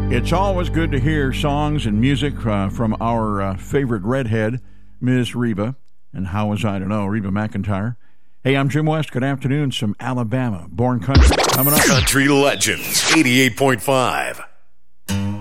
It's always good to hear songs and music from our favorite redhead, Miss Reba. And how was I to know? Reba McEntire. Hey, I'm Jim West. Good afternoon. Some Alabama born country coming up. Country Legends 88.5.